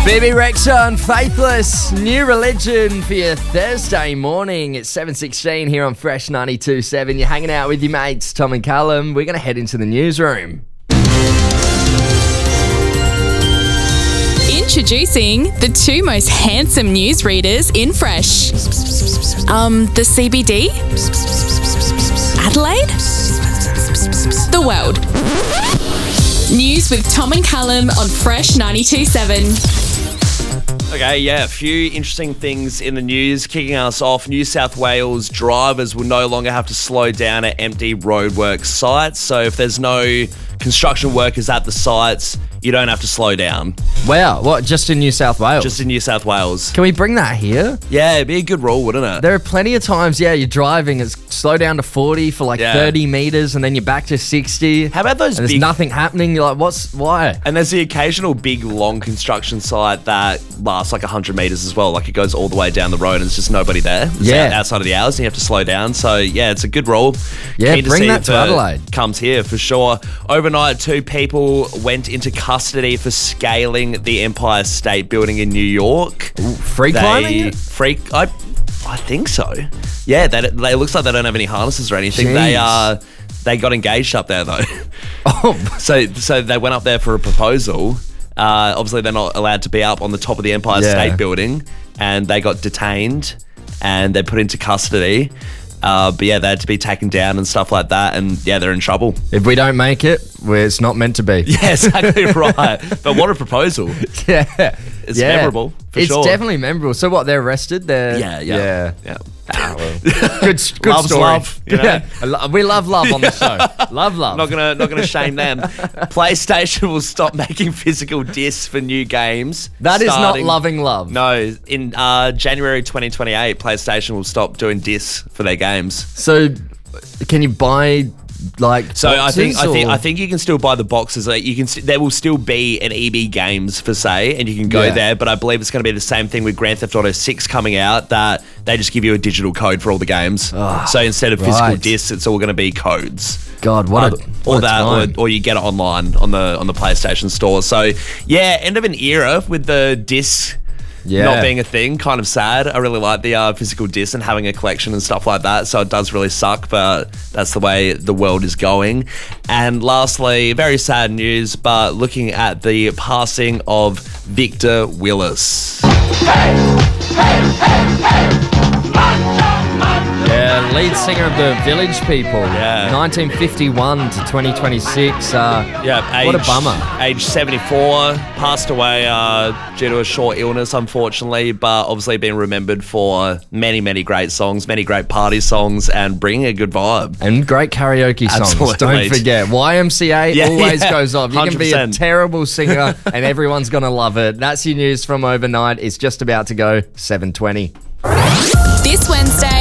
Bebe Rexha and Faithless, New Religion for your Thursday morning. It's 7:16 here on Fresh 92.7. You're hanging out with your mates, Tom and Callum. We're going to head into the newsroom. Introducing the two most handsome newsreaders in Fresh. The CBD? Adelaide? The world. News with Tom and Callum on Fresh 92.7. Okay, yeah, a few interesting things in the news. Kicking us off, New South Wales drivers will no longer have to slow down at empty roadwork sites. So if there's no construction workers at the sites, you don't have to slow down. Wow, what, just in New South Wales? Just in New South Wales. Can we bring that here? Yeah, it'd be a good rule, wouldn't it? There are plenty of times, you're driving, it's slow down to 40 for 30 metres and then you're back to 60. How about those and big... there's nothing happening, you're like, why? And there's the occasional big, long construction site that lasts like 100 metres as well. Like it goes all the way down the road and there's just nobody there. It's outside of the hours and you have to slow down. So, yeah, it's a good rule. Yeah, Keen to bring see that if to Adelaide. Comes here for sure. Overnight, 2 people went into custody for scaling the Empire State Building in New York. Ooh, free climbing? I think so. Yeah, it looks like they don't have any harnesses or anything. Jeez. They got engaged up there though. Oh, so they went up there for a proposal. Obviously, they're not allowed to be up on the top of the Empire State Building, and they got detained and they're put into custody. But yeah, they had to be taken down and stuff like that, and yeah, they're in trouble. If we don't make it, it's not meant to be. Yeah, exactly right. But what a proposal. Yeah. It's memorable, for sure. It's definitely memorable. So what, they're arrested? Yeah. Ah, well. Good Love's story. love, you know? Yeah. We love on the show. Love. Not gonna shame them. PlayStation will stop making physical discs for new games. That is not loving love. No, in January 2028, PlayStation will stop doing discs for their games. So, can you buy So boxes, I think you can still buy the boxes. Like there will still be an EB Games for say, and you can go there. But I believe it's going to be the same thing with Grand Theft Auto 6 coming out. That they just give you a digital code for all the games. So instead of physical discs, it's all going to be codes. God, or you get it online on the PlayStation Store. So yeah, end of an era with the discs. Not being a thing, kind of sad. I really like the physical disc and having a collection and stuff like that, so it does really suck, but that's the way the world is going. And lastly, very sad news, but looking at the passing of Victor Willis. Yeah, lead singer of the Village People. Yeah. 1951 to 2026. What a bummer. Age 74, passed away due to a short illness, unfortunately, but obviously being remembered for many, many great songs, many great party songs, and bringing a good vibe. And great karaoke songs. Absolutely. Don't forget. YMCA always goes off. You 100%. can be a terrible singer and everyone's going to love it. That's your news from overnight. It's just about to go 7:20. This Wednesday,